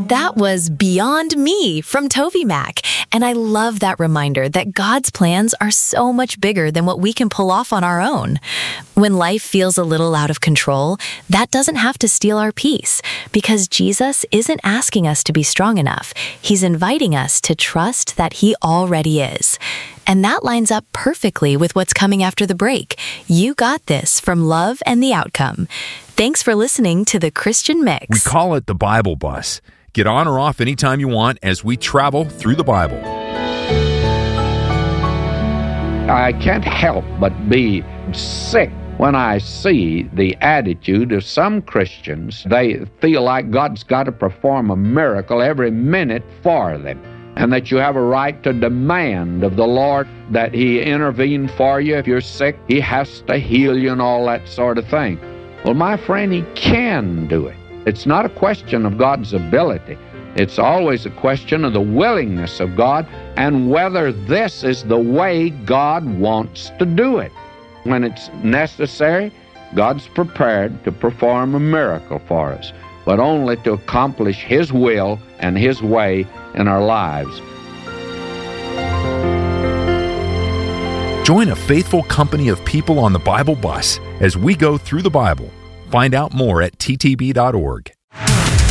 That was Beyond Me from TobyMac. And I love that reminder that God's plans are so much bigger than what we can pull off on our own. When life feels a little out of control, that doesn't have to steal our peace, because Jesus isn't asking us to be strong enough. He's inviting us to trust that He already is. And that lines up perfectly with what's coming after the break. You got this from Love and the Outcome. Thanks for listening to The Christian Mix. We call it the Bible Bus. Get on or off anytime you want as we travel through the Bible. I can't help but be sick when I see the attitude of some Christians. They feel like God's got to perform a miracle every minute for them, and that you have a right to demand of the Lord that He intervene for you. If you're sick, He has to heal you and all that sort of thing. Well, my friend, He can do it. It's not a question of God's ability. It's always a question of the willingness of God and whether this is the way God wants to do it. When it's necessary, God's prepared to perform a miracle for us, but only to accomplish His will and His way in our lives. Join a faithful company of people on the Bible Bus as we go through the Bible. Find out more at ttb.org.